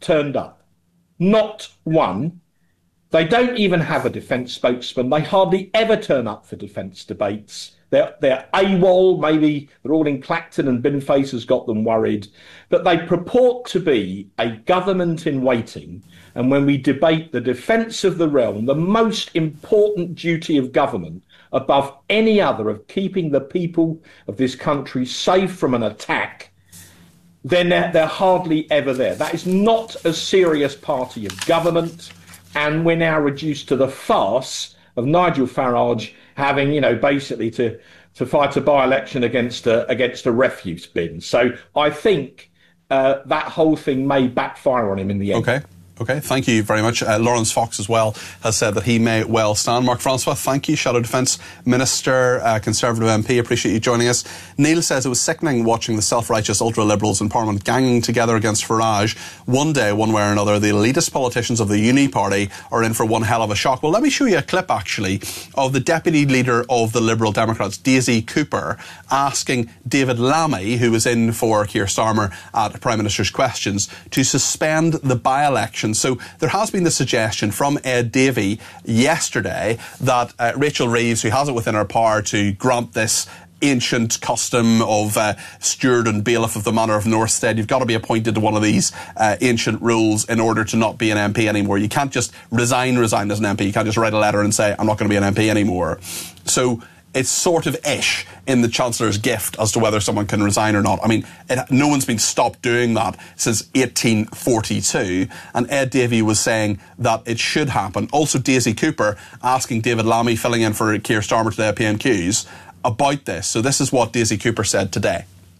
turned up. Not one. They don't even have a defence spokesman. They hardly ever turn up for defence debates. They're AWOL, maybe they're all in Clacton and Binface has got them worried. But they purport to be a government in waiting. And when we debate the defence of the realm, the most important duty of government above any other of keeping the people of this country safe from an attack, then they're hardly ever there. That is not a serious party of government. And we're now reduced to the farce of Nigel Farage having, basically to fight a by-election against a refuse bin. So I think that whole thing may backfire on him in the end. Okay, thank you very much. Lawrence Fox as well has said that he may well stand. Mark Francois, thank you. Shadow Defence Minister, Conservative MP, appreciate you joining us. Neil says it was sickening watching the self-righteous ultra-liberals in Parliament ganging together against Farage. One day, one way or another, the elitist politicians of the Uni Party are in for one hell of a shock. Well, let me show you a clip, actually, of the Deputy Leader of the Liberal Democrats, Daisy Cooper, asking David Lammy, who was in for Keir Starmer at Prime Minister's Questions, to suspend the by-election. So there has been the suggestion from Ed Davey yesterday that Rachel Reeves, who has it within her power to grant this ancient custom of steward and bailiff of the Manor of Northstead, you've got to be appointed to one of these ancient rules in order to not be an MP anymore. You can't just resign as an MP. You can't just write a letter and say, I'm not going to be an MP anymore. So it's sort of ish in the Chancellor's gift as to whether someone can resign or not. I mean, no one's been stopped doing that since 1842, and Ed Davey was saying that it should happen. Also, Daisy Cooper asking David Lammy, filling in for Keir Starmer today at PMQs, about this. So this is what Daisy Cooper said today.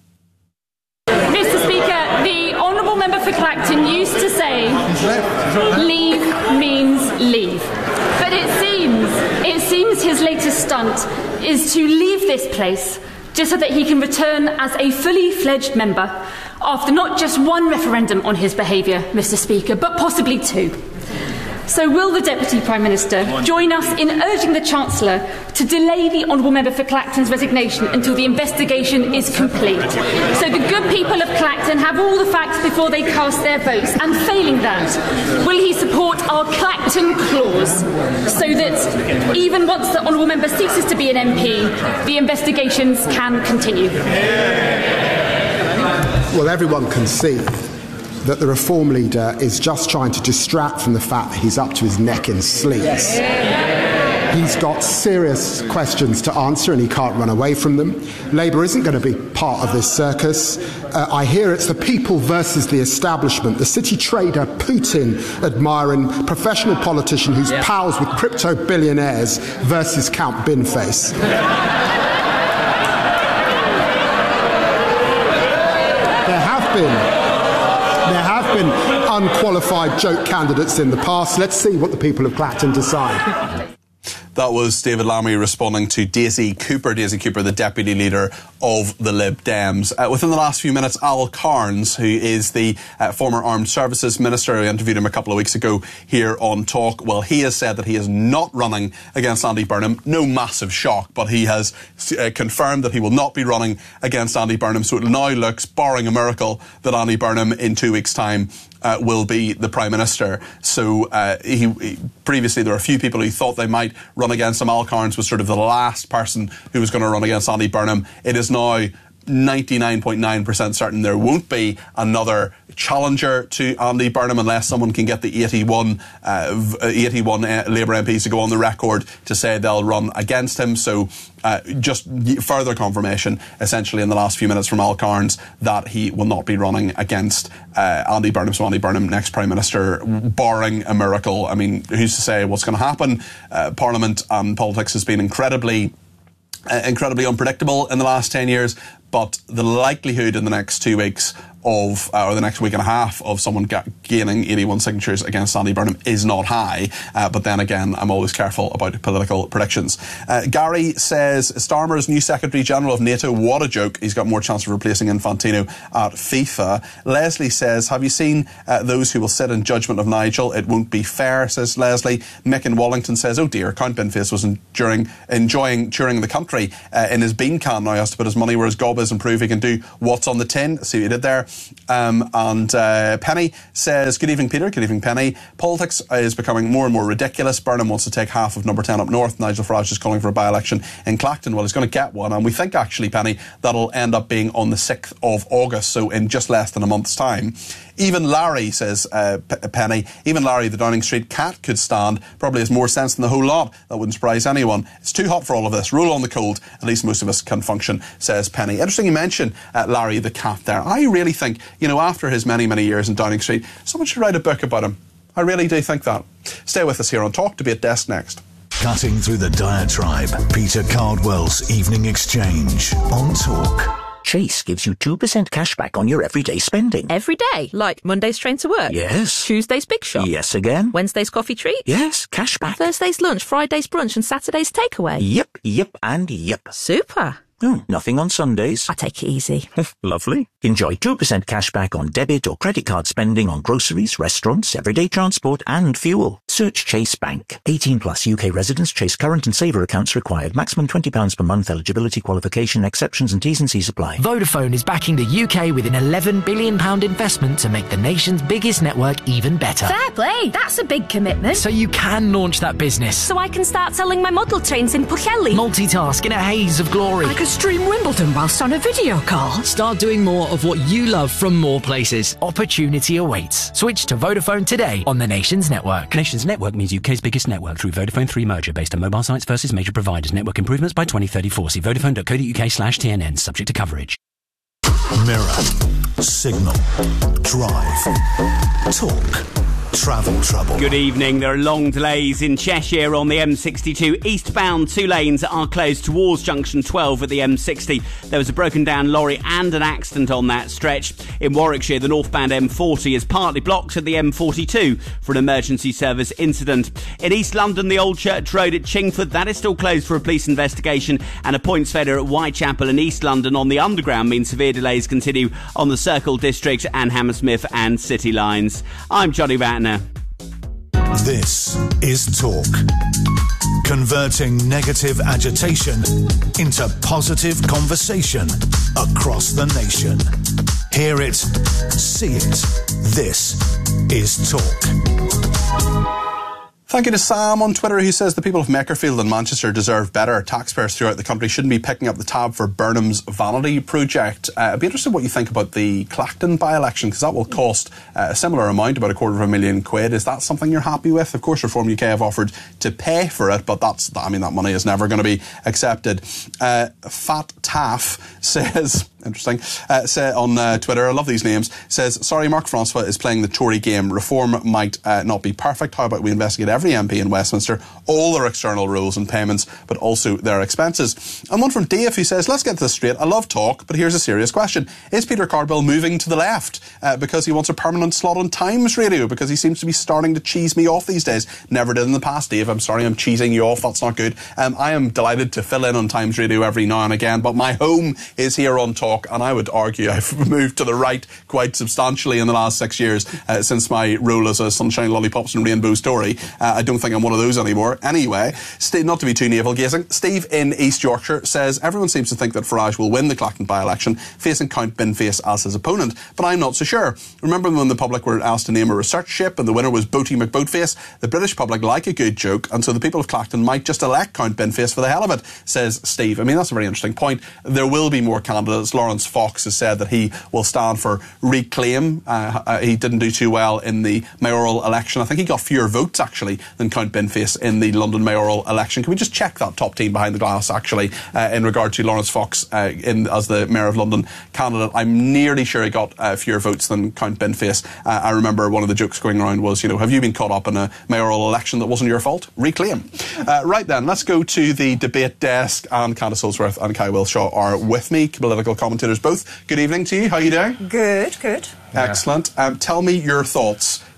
Mr. Speaker, the Honourable Member for Clacton used to say, leave means leave. But it seems his latest stunt is to leave this place just so that he can return as a fully fledged member after not just one referendum on his behaviour, Mr. Speaker, but possibly two. So will the Deputy Prime Minister join us in urging the Chancellor to delay the Honourable Member for Clacton's resignation until the investigation is complete, so the good people of Clacton have all the facts before they cast their votes, and failing that, will he support our Clacton clause so that even once the Honourable Member ceases to be an MP, the investigations can continue? Well, everyone can see that the Reform leader is just trying to distract from the fact that he's up to his neck in sleaze. Yes. He's got serious questions to answer and he can't run away from them. Labour isn't going to be part of this circus. I hear it's the people versus the establishment, the city trader Putin admiring professional politician who's pals with crypto billionaires versus Count Binface. There have been unqualified joke candidates in the past. Let's see what the people of Clacton decide. That was David Lammy responding to Daisy Cooper, the Deputy Leader of the Lib Dems. Within the last few minutes, Al Carnes, who is the former Armed Services Minister, who interviewed him a couple of weeks ago here on Talk, well, he has said that he is not running against Andy Burnham. No massive shock, but he has confirmed that he will not be running against Andy Burnham. So it now looks, barring a miracle, that Andy Burnham in 2 weeks' time will be the Prime Minister. So previously there were a few people who thought they might run against him. Al Carnes was sort of the last person who was going to run against Andy Burnham. It is now 99.9% certain there won't be another challenger to Andy Burnham unless someone can get the 81 Labour MPs to go on the record to say they'll run against him. So just further confirmation essentially in the last few minutes from Al Carnes that he will not be running against Andy Burnham. So Andy Burnham, next Prime Minister, barring a miracle. I mean, who's to say what's going to happen? Parliament and politics has been incredibly unpredictable in the last 10 years, but the likelihood in the next 2 weeks of, or the next week and a half, of someone gaining 81 signatures against Andy Burnham is not high. But then again, I'm always careful about political predictions. Gary says, Starmer's new Secretary-General of NATO, what a joke. He's got more chance of replacing Infantino at FIFA. Leslie says, have you seen those who will sit in judgment of Nigel? It won't be fair, says Leslie. Mick in Wallington says, oh dear, Count Binface was enjoying touring the country in his bean can. Now he has to put his money where his gob is and prove he can do what's on the tin. See what he did there. And Penny says, good evening, Peter. Good evening, Penny. Politics is becoming more and more ridiculous. Burnham wants to take half of number 10 up north. Nigel Farage is calling for a by-election in Clacton. Well, he's going to get one, and we think actually, Penny, that'll end up being on the 6th of August, so in just less than a month's time. Even Larry, says Penny, even Larry, the Downing Street cat, could stand. Probably has more sense than the whole lot. That wouldn't surprise anyone. It's too hot for all of this. Roll on the cold. At least most of us can function, says Penny. Interesting you mention Larry the cat there. I really think, you know, after his many, many years in Downing Street, someone should write a book about him. I really do think that. Stay with us here on Talk Debate Desk next. Cutting through the diatribe, Peter Cardwell's Evening Exchange on Talk. Chase gives you 2% cash back on your everyday spending. Every day? Like Monday's train to work? Yes. Tuesday's big shop? Yes again. Wednesday's coffee treat? Yes, cash back. Thursday's lunch, Friday's brunch and Saturday's takeaway? Yep, and yep. Super. Nothing on Sundays. I take it easy. Lovely. Enjoy 2% cash back on debit or credit card spending on groceries, restaurants, everyday transport and fuel. Search Chase Bank. 18 plus UK residents. Chase current and saver accounts required. Maximum £20 per month. Eligibility, qualification, exceptions and T's and C's apply. Vodafone is backing the UK with an £11 billion investment to make the nation's biggest network even better. Fair play. That's a big commitment. So you can launch that business. So I can start selling my model trains in Pwllheli. Multitask in a haze of glory. I could stream Wimbledon whilst on a video call. Start doing more of what you love from more places. Opportunity awaits. Switch to Vodafone today on the Nation's network. Nation's network means UK's biggest network through Vodafone 3 merger based on mobile sites versus major providers. Network improvements by 2034. See vodafone.co.uk/TNN. Subject to coverage. Mirror, Signal, Drive, Talk. Travel trouble. Good evening. There are long delays in Cheshire on the M62. Eastbound 2 lanes are closed towards junction 12 at the M60. There was a broken down lorry and an accident on that stretch. In Warwickshire, the northbound M40 is partly blocked at the M42 for an emergency service incident. In East London, the Old Church Road at Chingford, that is still closed for a police investigation, and a points failure at Whitechapel in East London on the Underground means severe delays continue on the Circle District and Hammersmith and City lines. I'm Johnny Vatner. This is Talk. Converting negative agitation into positive conversation across the nation. Hear it, see it. This is Talk. Thank you to Sam on Twitter, who says the people of Makerfield and Manchester deserve better. Taxpayers throughout the country shouldn't be picking up the tab for Burnham's vanity project. I'd be interested in what you think about the Clacton by-election, because that will cost a similar amount, about £250,000. Is that something you're happy with? Of course, Reform UK have offered to pay for it, but that money is never going to be accepted. Fat Taff says... Interesting. On Twitter, I love these names, says, sorry, Mark Francois is playing the Tory game. Reform might not be perfect. How about we investigate every MP in Westminster, all their external rules and payments, but also their expenses? And one from Dave who says, let's get this straight. I love talk, but here's a serious question. Is Peter Cardwell moving to the left because he wants a permanent slot on Times Radio? Because he seems to be starting to cheese me off these days. Never did in the past, Dave. I'm sorry I'm cheesing you off. That's not good. I am delighted to fill in on Times Radio every now and again, but my home is here on Talk. And I would argue I've moved to the right quite substantially in the last 6 years since my role as a Sunshine, Lollipops and Rainbow Story. I don't think I'm one of those anymore. Anyway, not to be too navel-gazing, Steve in East Yorkshire says, everyone seems to think that Farage will win the Clacton by-election, facing Count Binface as his opponent, but I'm not so sure. Remember when the public were asked to name a research ship and the winner was Boaty McBoatface? The British public like a good joke, and so the people of Clacton might just elect Count Binface for the hell of it, says Steve. I mean, that's a very interesting point. There will be more candidates. Lawrence Fox has said that he will stand for Reclaim. He didn't do too well in the mayoral election. I think he got fewer votes, actually, than Count Binface in the London mayoral election. Can we just check that top team behind the glass, actually, in regard to Lawrence Fox as the Mayor of London candidate? I'm nearly sure he got fewer votes than Count Binface. I remember one of the jokes going around was, have you been caught up in a mayoral election that wasn't your fault? Reclaim. Right then, let's go to the debate desk, and Candace Holsworth and Kai Wilshaw are with me, political commentators both. Good evening to you. How are you doing? Good. Excellent. Tell me your thoughts.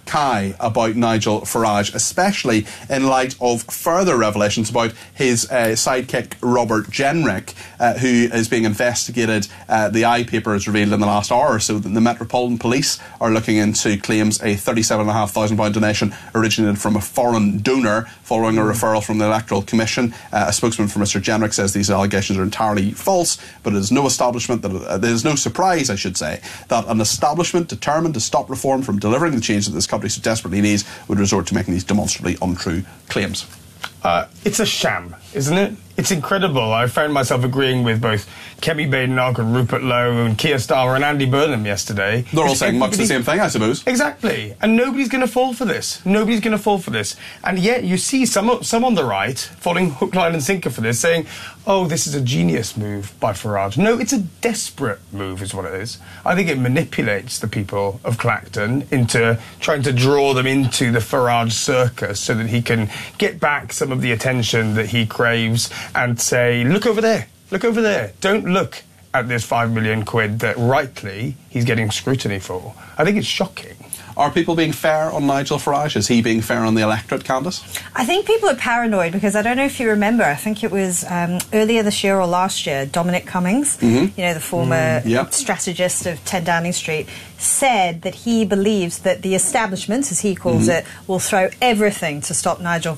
Kai about Nigel Farage, especially in light of further revelations about his sidekick Robert Jenrick, who is being investigated. The iPaper has revealed in the last hour or so that the Metropolitan Police are looking into claims a £37,500 donation originated from a foreign donor following a referral from the Electoral Commission. A spokesman for Mr Jenrick says these allegations are entirely false, but it is no establishment that there is no surprise, I should say, that an establishment determined to stop reform from delivering the change that this country so desperately needs would resort to making these demonstrably untrue claims. It's a sham, isn't it? It's incredible. I found myself agreeing with both Kemi Badenoch and Rupert Lowe and Keir Starmer and Andy Burnham yesterday. They're all saying much the same thing, I suppose. Exactly. And nobody's going to fall for this. Nobody's going to fall for this. And yet you see some on the right falling hook, line and sinker for this, saying, oh, this is a genius move by Farage. No, it's a desperate move is what it is. I think it manipulates the people of Clacton into trying to draw them into the Farage circus so that he can get back some of the attention that he craves and say, look over there, don't look at this £5 million that rightly he's getting scrutiny for. I think it's shocking. Are people being fair on Nigel Farage? Is he being fair on the electorate, Candice? I think people are paranoid because I don't know if you remember, I think it was earlier this year or last year, Dominic Cummings, you know, the former strategist of 10 Downing Street, said that he believes that the establishment, as he calls it, will throw everything at Nigel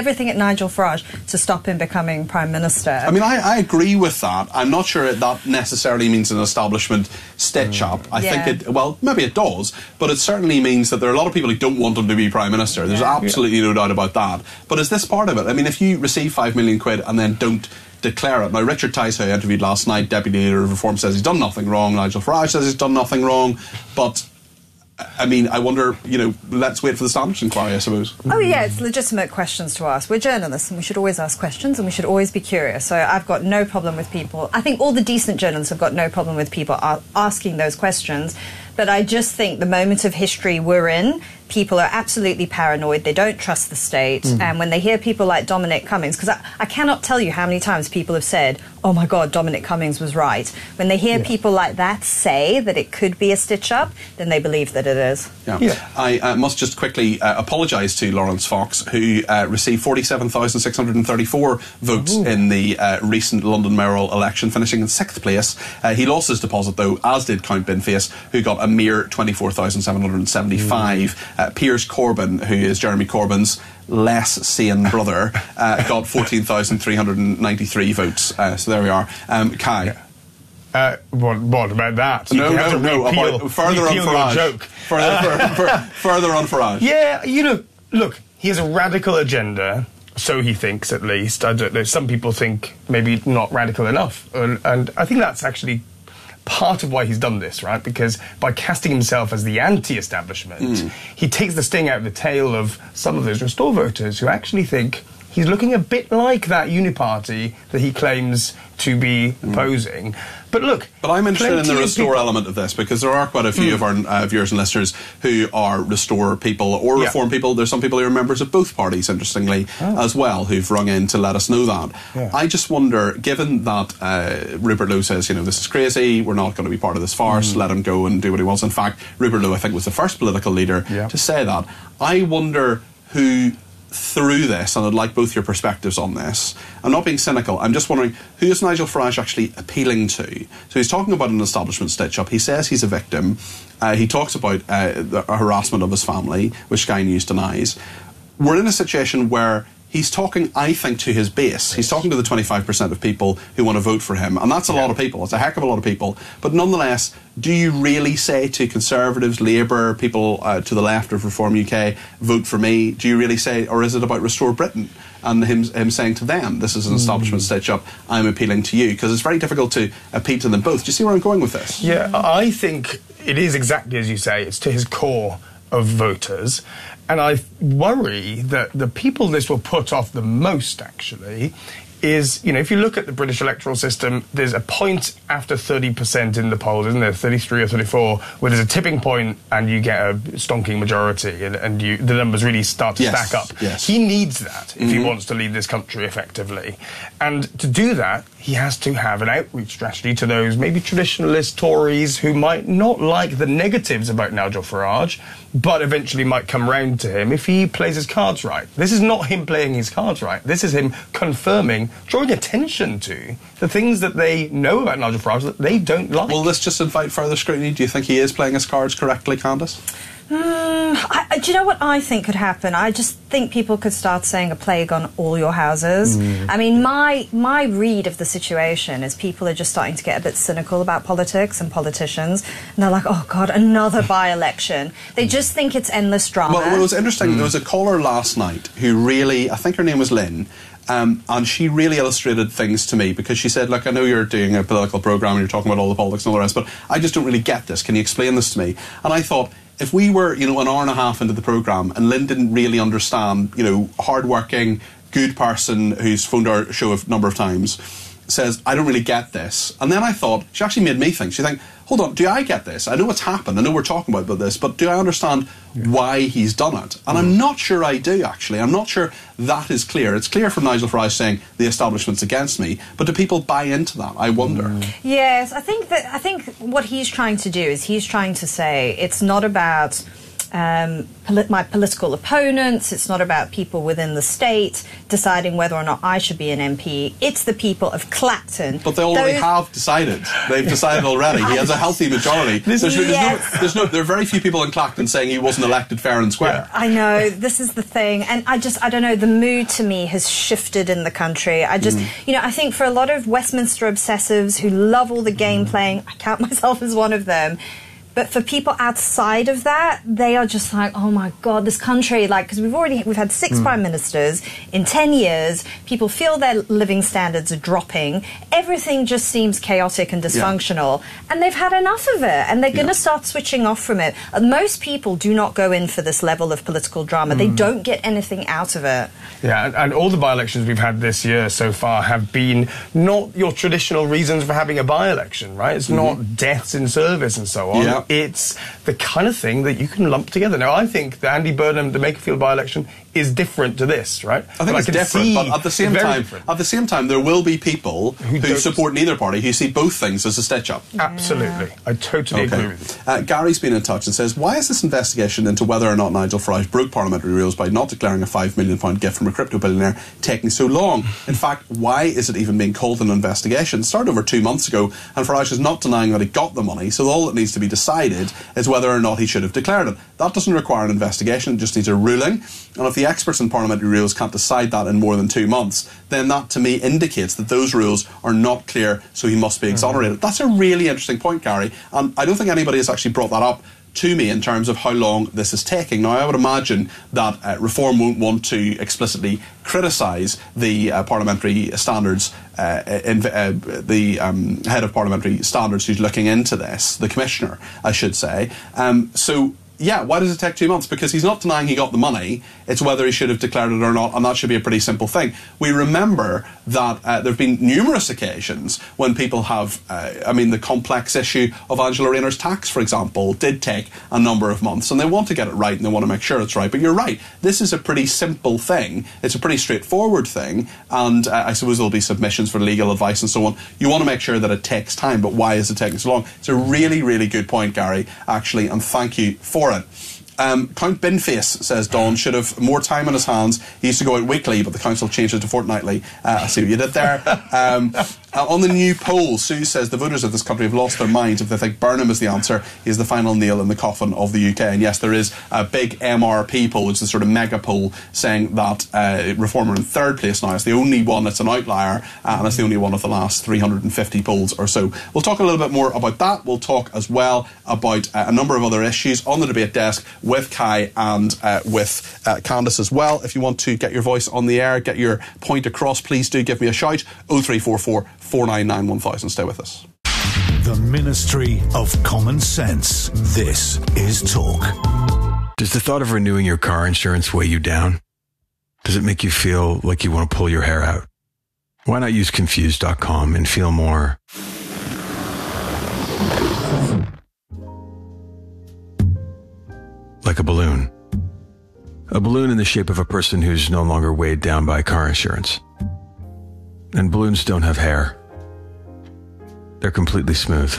Farage to stop him becoming Prime Minister. I mean, I agree with that. I'm not sure that necessarily means an establishment stitch-up. I think it, well, maybe it does, but it certainly means that there are a lot of people who don't want him to be Prime Minister. There's absolutely no doubt about that. But is this part of it? I mean, if you receive £5 million and then don't declare it. Now, Richard Tice, who I interviewed last night, Deputy Leader of Reform, says he's done nothing wrong. Nigel Farage says he's done nothing wrong. But, I mean, I wonder, you know, let's wait for the Standards inquiry, I suppose. Oh, yeah, it's legitimate questions to ask. We're journalists and we should always ask questions and we should always be curious. So I've got no problem with people. I think all the decent journalists have got no problem with people asking those questions. But I just think the moment of history we're in, people are absolutely paranoid. They don't trust the state. And when they hear people like Dominic Cummings, because I cannot tell you how many times people have said, oh my God, Dominic Cummings was right. When they hear people like that say that it could be a stitch-up, then they believe that it is. I must just quickly apologise to Lawrence Fox, who received 47,634 votes in the recent London mayoral election, finishing in 6th place. He lost his deposit, though, as did Count Binface, who got a mere 24,775. Piers Corbyn, who is Jeremy Corbyn's less sane brother, got 14,393 votes. So there we are. Kai. What about that? No, about further on Farage. Further on Farage. Yeah, you know, look, he has a radical agenda, so he thinks at least. I don't know, some people think maybe not radical enough. And I think that's actually part of why he's done this, right? Because by casting himself as the anti-establishment, he takes the sting out of the tail of some of those Restore voters who actually think he's looking a bit like that uniparty that he claims to be opposing. But look... But I'm interested in the Restore element of this, because there are quite a few of our viewers and listeners who are Restore people or Reform people. There's some people who are members of both parties, interestingly, as well, who've rung in to let us know that. I just wonder, given that Rupert Lowe says, you know, this is crazy, we're not going to be part of this farce, let him go and do what he wants. In fact, Rupert Lowe, I think, was the first political leader to say that. I wonder who... through this, and I'd like both your perspectives on this. I'm not being cynical, I'm just wondering, who is Nigel Farage actually appealing to? So he's talking about an establishment stitch-up. He says he's a victim. He talks about the harassment of his family, which Sky News denies. We're in a situation where he's talking, I think, to his base. He's talking to the 25% of people who want to vote for him. And that's a lot of people. It's a heck of a lot of people. But nonetheless, do you really say to Conservatives, Labour, people to the left of Reform UK, vote for me? Do you really say, or is it about Restore Britain? And him saying to them, this is an establishment stitch-up, I'm appealing to you. Because it's very difficult to appeal to them both. Do you see where I'm going with this? Yeah, I think it is exactly as you say. It's to his core of voters. And I worry that the people this will put off the most, actually, is, if you look at the British electoral system, there's a point after 30% in the polls, isn't there? 33 or 34, where there's a tipping point and you get a stonking majority and the numbers really start to stack up. Yes. He needs that if he wants to lead this country effectively. And to do that, he has to have an outreach strategy to those maybe traditionalist Tories who might not like the negatives about Nigel Farage, but eventually might come round to him if he plays his cards right. This is not him playing his cards right. This is him confirming, drawing attention to the things that they know about Nigel Farage that they don't like. Will this just invite further scrutiny? Do you think he is playing his cards correctly, Candice? Do you know what I think could happen? I just think people could start saying a plague on all your houses. I mean, my read of the situation is people are just starting to get a bit cynical about politics and politicians. And they're like, oh, God, another by-election. They just think it's endless drama. Well, it was interesting. There was a caller last night who really, I think her name was Lynn, and she really illustrated things to me because she said, look, I know you're doing a political programme and you're talking about all the politics and all the rest, but I just don't really get this. Can you explain this to me? And I thought, if we were, an hour and a half into the programme and Lynn didn't really understand, hard-working, good person who's phoned our show a number of times, says, I don't really get this. And then I thought, she actually made me think. She think, hold on, do I get this? I know what's happened. I know we're talking about this, but do I understand why he's done it? And I'm not sure I do, actually. I'm not sure that is clear. It's clear from Nigel Farage saying the establishment's against me, but do people buy into that? I wonder. Yes, I think what he's trying to do is he's trying to say it's not about my political opponents, it's not about people within the state deciding whether or not I should be an MP. It's the people of Clacton. But they already have decided. They've decided already. He has a healthy majority. There are very few people in Clacton saying he wasn't elected fair and square. I know, this is the thing. And I don't know, the mood to me has shifted in the country. I think for a lot of Westminster obsessives who love all the game playing, I count myself as one of them, but for people outside of that, they are just like, oh my God, this country, because we've had 6 prime ministers in 10 years. People feel their living standards are dropping. Everything just seems chaotic and dysfunctional. And they've had enough of it. And they're going to start switching off from it. Most people do not go in for this level of political drama. They don't get anything out of it. Yeah, and all the by-elections we've had this year so far have been not your traditional reasons for having a by-election, right? It's not deaths in service and so on. Yeah. It's the kind of thing that you can lump together. Now, I think the Andy Burnham, the Makerfield by-election is different to this, right? I think it's different, but at the same time, there will be people who support neither party who see both things as a stitch-up. Absolutely. I totally agree with you. Gary's been in touch and says, why is this investigation into whether or not Nigel Farage broke parliamentary rules by not declaring a £5 million gift from a crypto billionaire taking so long? In fact, why is it even being called an investigation? It started over 2 months ago, and Farage is not denying that he got the money, so all that needs to be decided is whether or not he should have declared it. That doesn't require an investigation, it just needs a ruling. And if the experts in parliamentary rules can't decide that in more than 2 months, then that to me indicates that those rules are not clear, so he must be exonerated. That's a really interesting point, Gary, and I don't think anybody has actually brought that up to me in terms of how long this is taking. Now, I would imagine that Reform won't want to explicitly criticise the parliamentary standards, the head of parliamentary standards who's looking into this, the commissioner, I should say. Yeah, why does it take 2 months? Because he's not denying he got the money, it's whether he should have declared it or not, and that should be a pretty simple thing. We remember that there have been numerous occasions when people have, the complex issue of Angela Rayner's tax, for example, did take a number of months, and they want to get it right and they want to make sure it's right. But you're right, this is a pretty simple thing, it's a pretty straightforward thing, and I suppose there'll be submissions for legal advice and so on. You want to make sure that it takes time, but why is it taking so long? It's a really, really good point, Gary, actually, and thank you for it. Count Binface, says Don, should have more time on his hands. He used to go out weekly, but the council changed it to fortnightly. I see what you did there. On the new poll, Sue says the voters of this country have lost their minds if they think Burnham is the answer. He is the final nail in the coffin of the UK. And yes, there is a big MRP poll, which is a sort of mega poll, saying that Reform are in third place now. It's the only one that's an outlier, and it's the only one of the last 350 polls or so. We'll talk a little bit more about that. We'll talk as well about a number of other issues on the debate desk with Kai and with Candice as well. If you want to get your voice on the air, get your point across, please do give me a shout. 0344 499 1000. Stay with us. The Ministry of Common Sense. This is Talk. Does the thought of renewing your car insurance weigh you down? Does it make you feel like you want to pull your hair out? Why not use Confused.com and feel more like a balloon? A balloon in the shape of a person who's no longer weighed down by car insurance. And balloons don't have hair. They're completely smooth.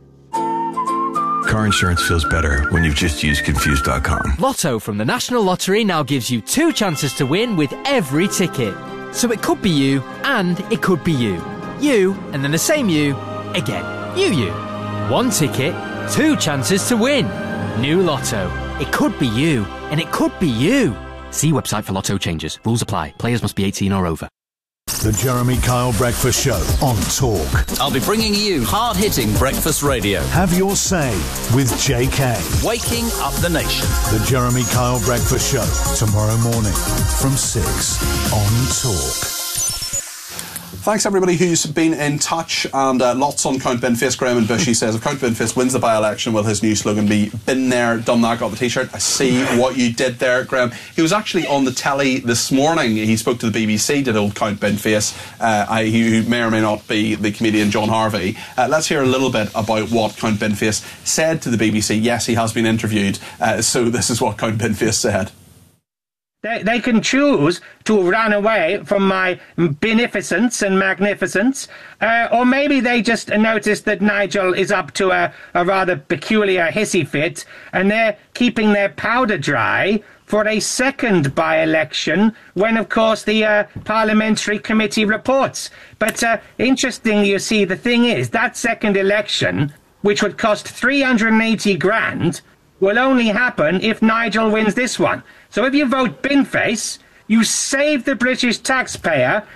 Car insurance feels better when you've just used Confused.com. Lotto from the National Lottery now gives you 2 chances to win with every ticket. So it could be you, and it could be you. You, and then the same you, again. You. 1 ticket, 2 chances to win. New Lotto. It could be you, and it could be you. See website for Lotto changes. Rules apply. Players must be 18 or over. The Jeremy Kyle Breakfast Show on Talk. I'll be bringing you hard-hitting breakfast radio. Have your say with JK. Waking up the nation. The Jeremy Kyle Breakfast Show, tomorrow morning from 6 on Talk. Thanks everybody who's been in touch, and lots on Count Binface. Graham and Bushy says if Count Binface wins the by-election, will his new slogan be "Been there, done that"? Got the t-shirt. I see what you did there, Graham. He was actually on the telly this morning. He spoke to the BBC, did old Count Binface, who may or may not be the comedian John Harvey. Let's hear a little bit about what Count Binface said to the BBC. Yes, he has been interviewed, so this is what Count Binface said. They can choose to run away from my beneficence and magnificence, or maybe they just noticed that Nigel is up to a rather peculiar hissy fit, and they're keeping their powder dry for a second by-election when, of course, the parliamentary committee reports. But interestingly, you see, the thing is, that second election, which would cost 380 grand, will only happen if Nigel wins this one. So if you vote Binface, you save the British taxpayer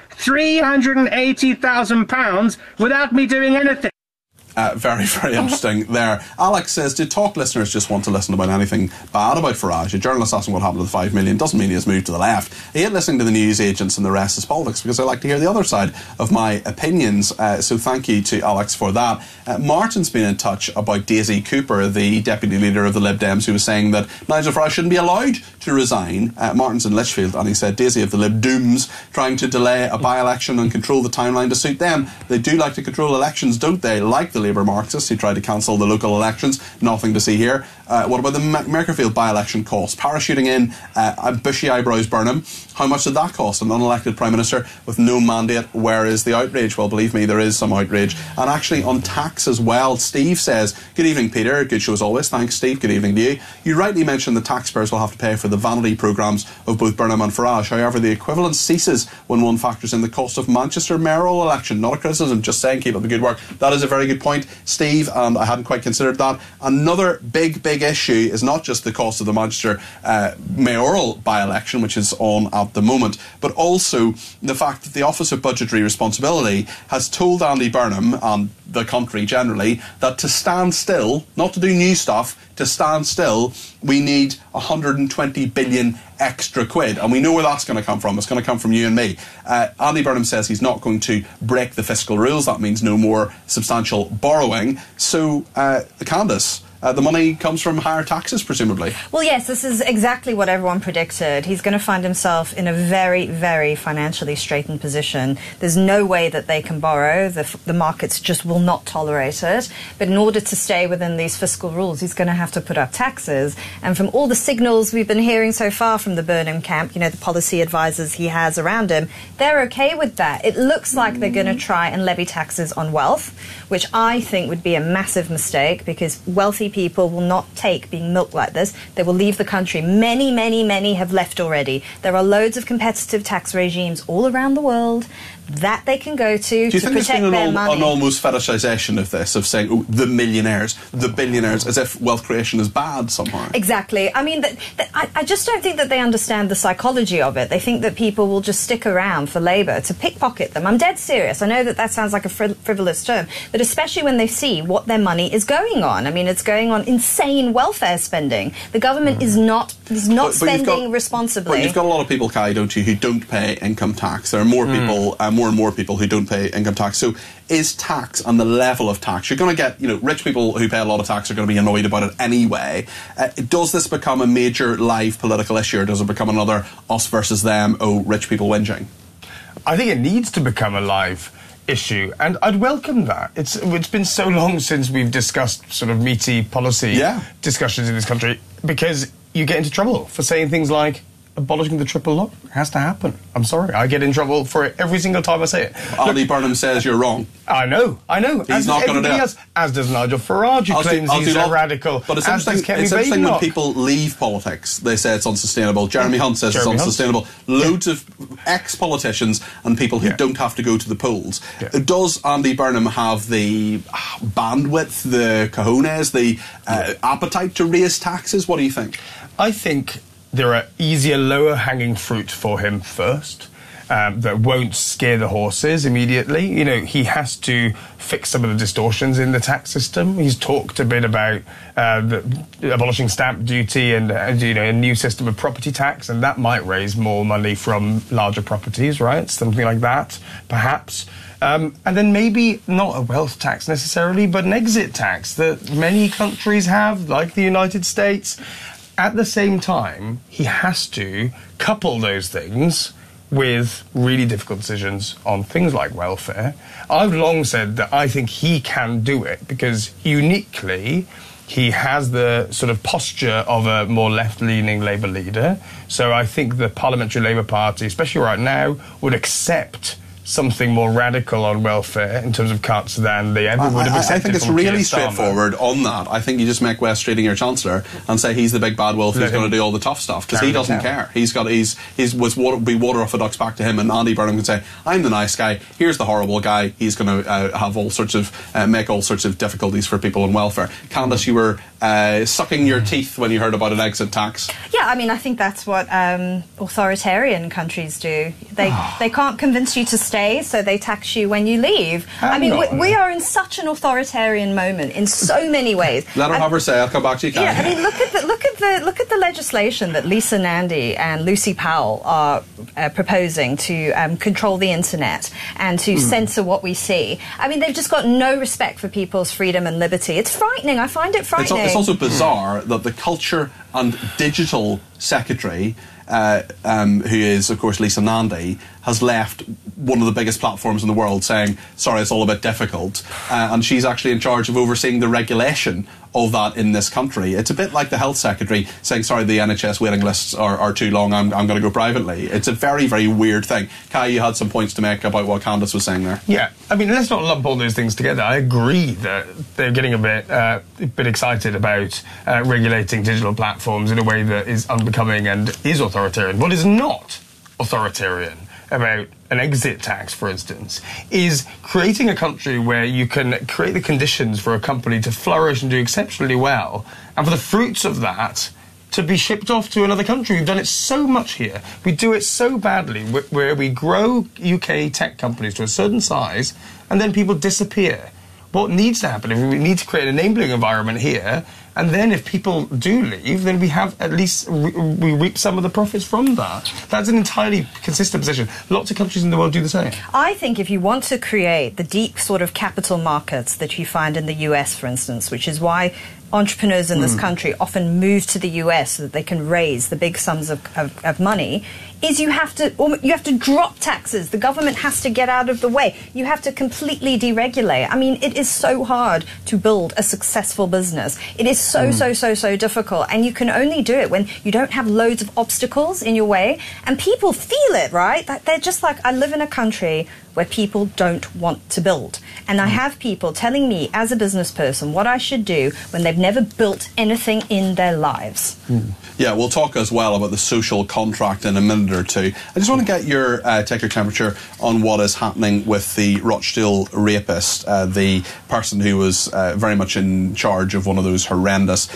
£380,000 without me doing anything. Very, very interesting there. Alex says, did Talk listeners just want to listen about anything bad about Farage? A journalist asking what happened to the 5 million doesn't mean he has moved to the left. He ain't listening to the news agents and the rest is politics, because I like to hear the other side of my opinions. So thank you to Alex for that. Martin's been in touch about Daisy Cooper, the deputy leader of the Lib Dems, who was saying that Nigel Farage shouldn't be allowed to resign. Martin's in Lichfield, and he said Daisy of the Lib Dooms trying to delay a by-election and control the timeline to suit them. They do like to control elections, don't they? Like the Labour Marxists who tried to cancel the local elections. Nothing to see here. What about the Merkerfield by-election cost? Parachuting in bushy eyebrows Burnham. How much did that cost? An unelected Prime Minister with no mandate. Where is the outrage? Well, believe me, there is some outrage. And actually on tax as well. Steve says, good evening, Peter. Good show as always. Thanks, Steve. Good evening to you. You rightly mentioned the taxpayers will have to pay for the vanity programmes of both Burnham and Farage. However, the equivalence ceases when one factors in the cost of Manchester mayoral election. Not a criticism, just saying keep up the good work. That is a very good point, Steve, and I hadn't quite considered that. Another big issue is not just the cost of the Manchester mayoral by-election, which is on at the moment, but also the fact that the Office of Budgetary Responsibility has told Andy Burnham and the country generally that to stand still, not to do new stuff, to stand still, we need 120 billion extra quid. And we know where that's going to come from. It's going to come from you and me. Andy Burnham says he's not going to break the fiscal rules. That means no more substantial borrowing. So, Candice, the money comes from higher taxes, presumably. Well, yes, this is exactly what everyone predicted. He's going to find himself in a very, very financially straitened position. There's no way that they can borrow. The markets just will not tolerate it. But in order to stay within these fiscal rules, he's going to have to put up taxes. And from all the signals we've been hearing so far from the Burnham camp, you know, the policy advisors he has around him, they're okay with that. It looks like they're going to try and levy taxes on wealth, which I think would be a massive mistake, because wealthy people will not take being milked like this. They will leave the country. Many have left already. There are loads of competitive tax regimes all around the world that they can go to Do you think protect there's been their money. an almost fetishisation of this, of saying, oh, the millionaires, the billionaires, as if wealth creation is bad somehow? Exactly. I mean, I just don't think that they understand the psychology of it. They think that people will just stick around for Labour to pickpocket them. I'm dead serious. I know that sounds like a frivolous term, but especially when they see what their money is going on. I mean, it's going on insane welfare spending. The government is not spending responsibly. But you've got a lot of people, Kai, don't you, who don't pay income tax. There are more people, more and more people who don't pay income tax. So is tax and the level of tax, you're going to get, you know, rich people who pay a lot of tax are going to be annoyed about it anyway. Does this become a major live political issue, or does it become another us versus them, oh, rich people whinging? I think it needs to become a live issue, and I'd welcome that. It's been so long since we've discussed sort of meaty policy discussions in this country, because you get into trouble for saying things like abolishing the triple lock. It has to happen. I'm sorry, I get in trouble for it every single time I say it. Andy Burnham says you're wrong. I know. He's not going to do it. As does Nigel Farage, who claims he's a radical. But it's interesting when people leave politics, they say it's unsustainable. Jeremy Hunt says it's unsustainable. Loads of ex-politicians and people who don't have to go to the polls. Does Andy Burnham have the bandwidth, the cojones, the appetite to raise taxes? What do you think? I think there are easier, lower-hanging fruit for him first. That won't scare the horses immediately. You know, he has to fix some of the distortions in the tax system. He's talked a bit about abolishing stamp duty and a new system of property tax, and that might raise more money from larger properties, right? Something like that, perhaps. And then maybe not a wealth tax necessarily, but an exit tax that many countries have, like the United States. At the same time, he has to couple those things with really difficult decisions on things like welfare. I've long said that I think he can do it because uniquely he has the sort of posture of a more left-leaning Labour leader. So I think the Parliamentary Labour Party, especially right now, would accept something more radical on welfare in terms of cuts than they ever would have accepted. I think it's really straightforward on that. I think you just make Wes Streeting your Chancellor and say he's the big bad wolf who's going to do all the tough stuff, because he doesn't care. He's be water off a duck's back to him, and Andy Burnham can say, I'm the nice guy, here's the horrible guy, he's going to have all sorts of make all sorts of difficulties for people on welfare. Candice, you were sucking your teeth when you heard about an exit tax. Yeah, I mean, I think that's what authoritarian countries do. They can't convince you to stay, so they tax you when you leave. We are in such an authoritarian moment in so many ways. Let her have her say. I'll come back to you, Karen. Yeah, I mean, look at the legislation that Lisa Nandy and Lucy Powell are proposing to control the internet and to censor what we see. I mean, they've just got no respect for people's freedom and liberty. It's frightening. I find it frightening. It's also bizarre that the Culture and Digital Secretary, who is, of course, Lisa Nandy, has left one of the biggest platforms in the world saying, sorry, it's all a bit difficult. And she's actually in charge of overseeing the regulation of that in this country. It's a bit like the Health Secretary saying, sorry, the NHS waiting lists are too long, I'm going to go privately. It's a very, very weird thing. Kai, you had some points to make about what Candice was saying there. Yeah, I mean, let's not lump all those things together. I agree that they're getting a bit excited about regulating digital platforms in a way that is unbecoming and is authoritarian. What is not authoritarian about an exit tax, for instance, is creating a country where you can create the conditions for a company to flourish and do exceptionally well, and for the fruits of that to be shipped off to another country. We've done it so much here. We do it so badly, where we grow UK tech companies to a certain size, and then people disappear. What needs to happen is we need to create an enabling environment here, and then if people do leave, then we have at least we reap some of the profits from that. That's an entirely consistent position. Lots of countries in the world do the same. I think if you want to create the deep sort of capital markets that you find in the US, for instance, which is why entrepreneurs in this country often move to the US so that they can raise the big sums of money, is you have to drop taxes. The government has to get out of the way. You have to completely deregulate. I mean, it is so hard to build a successful business. It is so difficult, and you can only do it when you don't have loads of obstacles in your way, and people feel it, right? That they're just like, I live in a country where people don't want to build. And I have people telling me as a business person what I should do when they've never built anything in their lives. Yeah, we'll talk as well about the social contract in a minute or two. I just want to get your take your temperature on what is happening with the Rochdale rapist, the person who was very much in charge of one of those horrendous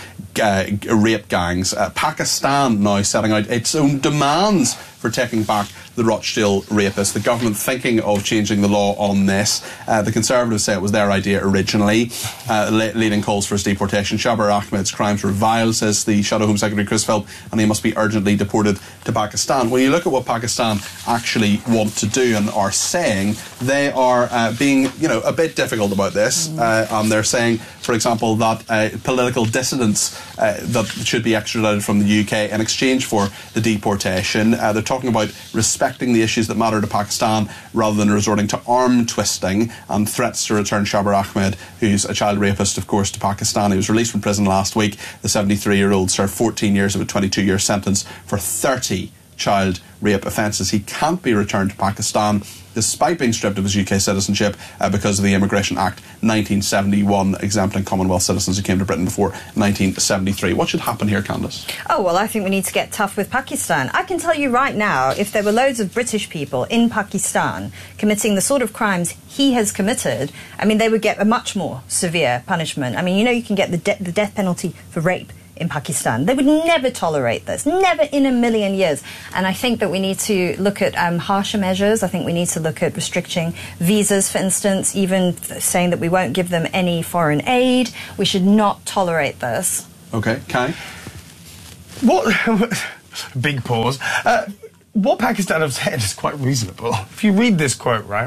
rape gangs. Pakistan now setting out its own demands for taking back the Rochdale rapist. The government thinking of changing the law on this. The Conservatives say it was their idea originally, leading calls for his deportation. Shabir Ahmed's crimes were vile, says the Shadow Home Secretary Chris Philp, and he must be urgently deported to Pakistan. When you look at what Pakistan actually want to do and are saying, they are being, a bit difficult about this. And they're saying, for example, that political dissidents that should be extradited from the UK in exchange for the deportation. They're talking about respecting the issues that matter to Pakistan rather than resorting to arm twisting and threats to return Shabar Ahmed, who's a child rapist, of course, to Pakistan. He was released from prison last week. The 73-year-old served 14 years of a 22-year sentence for 30 child rape offences. He can't be returned to Pakistan despite being stripped of his UK citizenship because of the Immigration Act 1971, exempting Commonwealth citizens who came to Britain before 1973. What should happen here, Candice? Oh, well, I think we need to get tough with Pakistan. I can tell you right now, if there were loads of British people in Pakistan committing the sort of crimes he has committed, I mean, they would get a much more severe punishment. I mean, you know, you can get the death penalty for rape in Pakistan. They would never tolerate this, never in a million years. And I think that we need to look at harsher measures. I think we need to look at restricting visas, for instance, even saying that we won't give them any foreign aid. We should not tolerate this. Okay, Kai? What? Big pause. What Pakistan have said is quite reasonable. If you read this quote, right,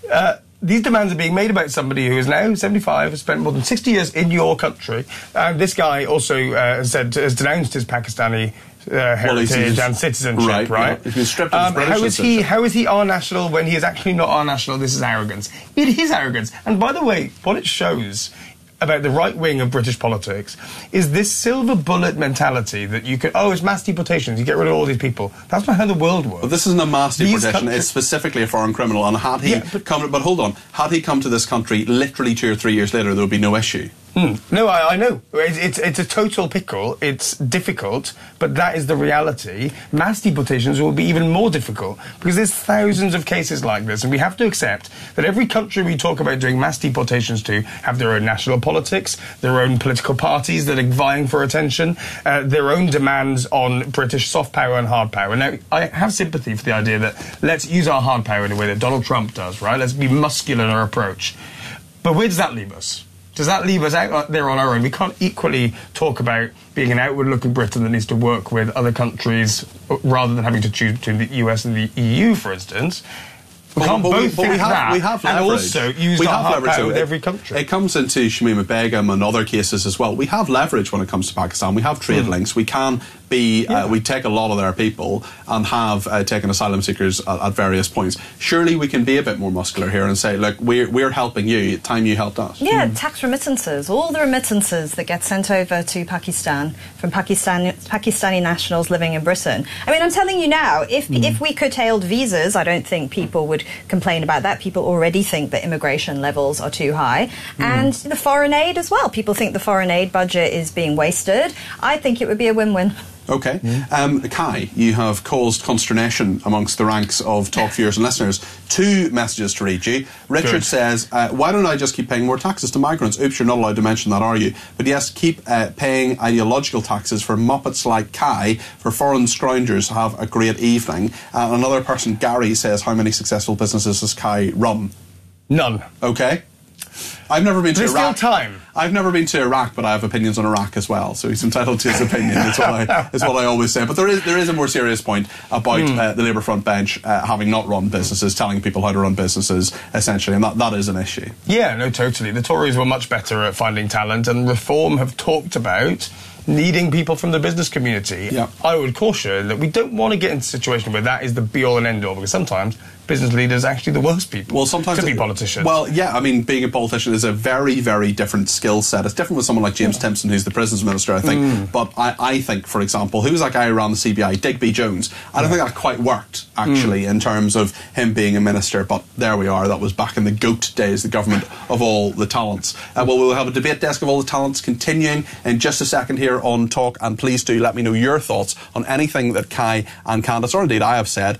these demands are being made about somebody who is now 75, has spent more than 60 years in your country. And this guy also has denounced his Pakistani heritage and citizenship, right? Yeah. He's been stripped of his British citizenship. How is he our national when he is actually not our national? This is arrogance. It is arrogance. And by the way, what it shows about the right wing of British politics is this silver bullet mentality that you could, it's mass deportations, you get rid of all these people. That's not how the world works. But this isn't a mass deportation, it's specifically a foreign criminal. And had he but hold on, had he come to this country literally 2 or 3 years later, there would be no issue. No, I know. It's a total pickle. It's difficult, but that is the reality. Mass deportations will be even more difficult because there's thousands of cases like this, and we have to accept that every country we talk about doing mass deportations to have their own national politics, their own political parties that are vying for attention, their own demands on British soft power and hard power. Now, I have sympathy for the idea that let's use our hard power in a way that Donald Trump does, right? Let's be muscular in our approach. But where does that leave us? Does that leave us out there on our own? We can't equally talk about being an outward-looking Britain that needs to work with other countries rather than having to choose between the US and the EU, for instance. We can't both think that we have and leverage. Also use our hard power with every country. It comes into Shamima Begum and other cases as well. We have leverage when it comes to Pakistan. We have trade links. We can be, we take a lot of their people and have taken asylum seekers at various points. Surely we can be a bit more muscular here and say, look, we're helping you, time you helped us. Yeah, tax remittances, all the remittances that get sent over to Pakistan from Pakistani nationals living in Britain. I mean, I'm telling you now, if we curtailed visas, I don't think people would complain about that. People already think that immigration levels are too high. And the foreign aid as well. People think the foreign aid budget is being wasted. I think it would be a win-win. Okay. Kai, you have caused consternation amongst the ranks of Talk viewers and listeners. 2 messages to read you. Richard says, why don't I just keep paying more taxes to migrants? Oops, you're not allowed to mention that, are you? But yes, keep paying ideological taxes for muppets like Kai, for foreign scroungers. Have a great evening. Another person, Gary, says, how many successful businesses has Kai run? None. Okay. I've never been to Iraq. There's still time. I've never been to Iraq, but I have opinions on Iraq as well. So he's entitled to his opinion. Is what I always say. But there is a more serious point about the Labour front bench having not run businesses, telling people how to run businesses, essentially, and that is an issue. Yeah, no, totally. The Tories were much better at finding talent, and Reform have talked about needing people from the business community. Yeah. I would caution that we don't want to get into a situation where that is the be-all and end-all, because sometimes business leaders are actually the worst people to be politicians. Well, yeah, I mean, being a politician is a very, very different skill set. It's different with someone like James Timpson, who's the prisons minister, I think. But I think, for example, who was that guy around the CBI, Digby Jones? I don't think that quite worked, actually, in terms of him being a minister. But there we are. That was back in the GOAT days, the government of all the talents. Well, we'll have a debate desk of all the talents continuing in just a second here on Talk. And please do let me know your thoughts on anything that Kai and Candice, or indeed I have said.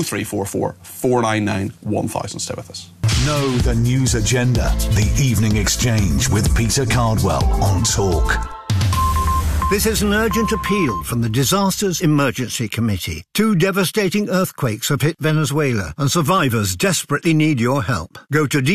0344 499 1000. Stay with us. Know the news agenda. The Evening Exchange with Peter Cardwell on Talk. This is an urgent appeal from the Disasters Emergency Committee. 2 devastating earthquakes have hit Venezuela, and survivors desperately need your help. Go to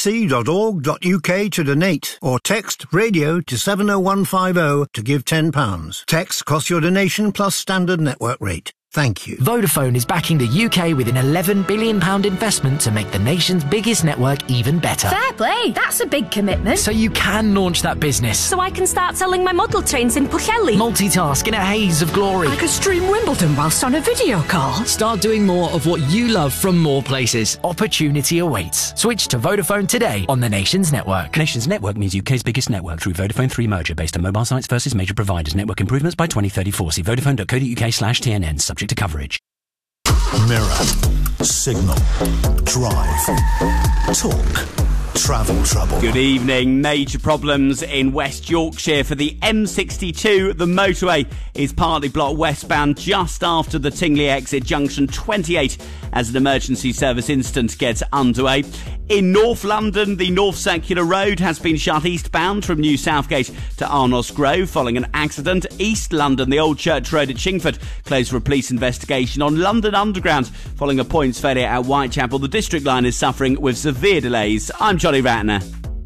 dec.org.uk to donate, or text radio to 70150 to give £10. Text costs your donation plus standard network rate. Thank you. Vodafone is backing the UK with an £11 billion investment to make the nation's biggest network even better. Fair play, that's a big commitment. So you can launch that business. So I can start selling my model trains in Pwllheli. Multitask in a haze of glory. I could stream Wimbledon whilst on a video call. Start doing more of what you love from more places. Opportunity awaits. Switch to Vodafone today on the nation's network. Nation's network means UK's biggest network through Vodafone 3 merger based on mobile sites versus major providers. Network improvements by 2034. See vodafone.co.uk/TNN. Subject to coverage. Mirror, signal, drive, talk, travel trouble. Good evening. Major problems in West Yorkshire for the M62. The motorway is partly blocked westbound just after the Tingley exit, junction 28, as an emergency service incident gets underway. In North London, the North Circular Road has been shut eastbound from New Southgate to Arnos Grove following an accident. East London, the Old Church Road at Chingford, closed for a police investigation. On London Underground, following a points failure at Whitechapel, the District Line is suffering with severe delays. I'm Johnny Ratner.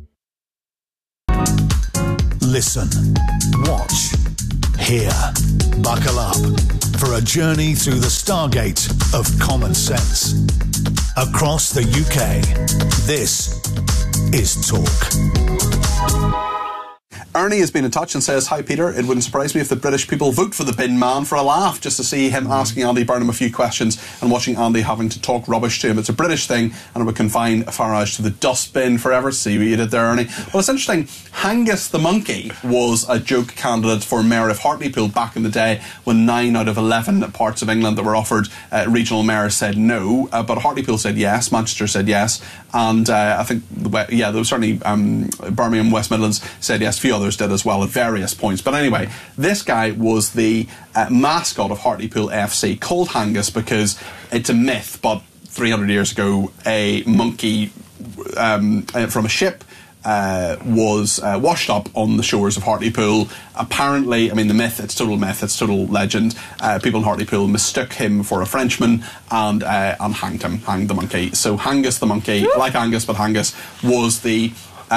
Listen, watch, hear. Buckle up for a journey through the stargate of common sense. Across the UK, this is Talk. Ernie has been in touch and says, "Hi Peter, it wouldn't surprise me if the British people vote for the bin man for a laugh, just to see him asking Andy Burnham a few questions and watching Andy having to talk rubbish to him. It's a British thing and it would confine Farage to the dustbin forever." See what you did there, Ernie. Well, it's interesting. Hangus the monkey was a joke candidate for mayor of Hartlepool back in the day when 9 out of 11 parts of England that were offered regional mayors said no, but Hartlepool said yes, Manchester said yes, and I think, there was certainly Birmingham, West Midlands said yes, a few others did as well at various points. But anyway, this guy was the mascot of Hartlepool FC, called Hangus because it's a myth, but 300 years ago a monkey from a ship was washed up on the shores of Hartlepool. Apparently, I mean, the myth, it's total myth, it's total legend. People in Hartlepool mistook him for a Frenchman and hanged the monkey. So Hangus the monkey, like Angus, but Hangus, was the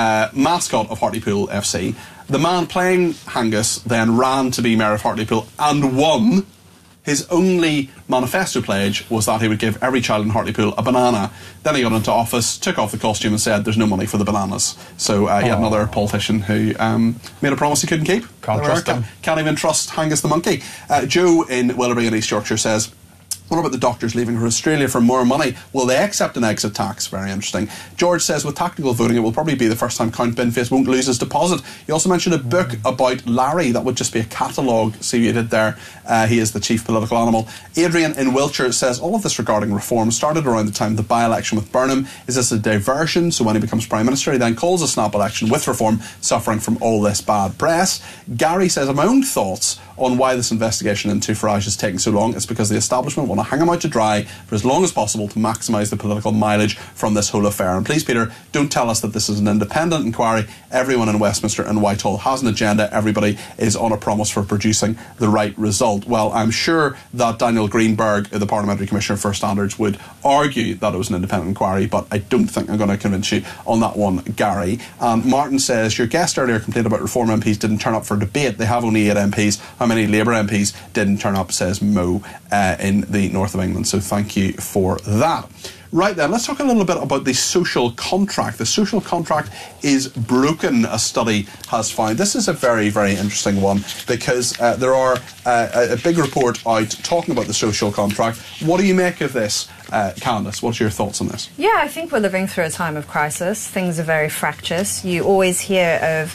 mascot of Hartlepool FC. The man playing Hangus then ran to be mayor of Hartlepool and won. His only manifesto pledge was that he would give every child in Hartlepool a banana. Then he got into office, took off the costume and said there's no money for the bananas. So yet another politician who made a promise he couldn't keep. Can't trust him. Can't even trust Hangus the monkey. Joe in Willoughby in East Yorkshire says, "What about the doctors leaving for Australia for more money? Will they accept an exit tax?" Very interesting. George says, "With tactical voting, it will probably be the first time Count Binface won't lose his deposit." You also mentioned a book about Larry. That would just be a catalogue. See what you did there. He is the chief political animal. Adrian in Wiltshire says, "All of this regarding reform started around the time of the by-election with Burnham. Is this a diversion? So when he becomes Prime Minister, he then calls a snap election with reform, suffering from all this bad press." Gary says, "My own thoughts on why this investigation into Farage is taking so long. It's because the establishment want to hang him out to dry for as long as possible to maximise the political mileage from this whole affair. And please, Peter, don't tell us that this is an independent inquiry. Everyone in Westminster and Whitehall has an agenda. Everybody is on a promise for producing the right result." Well, I'm sure that Daniel Greenberg, the Parliamentary Commissioner for Standards, would argue that it was an independent inquiry, but I don't think I'm going to convince you on that one, Gary. Martin says, "Your guest earlier complained about Reform MPs didn't turn up for debate. They have only 8 MPs. How many Labour MPs didn't turn up?" says Mo in the north of England. So thank you for that. Right then, let's talk a little bit about the social contract. The social contract is broken, a study has found. This is a very, very interesting one because there are a big report out talking about the social contract. What do you make of this, Candice? What's your thoughts on this? Yeah, I think we're living through a time of crisis. Things are very fractious. You always hear of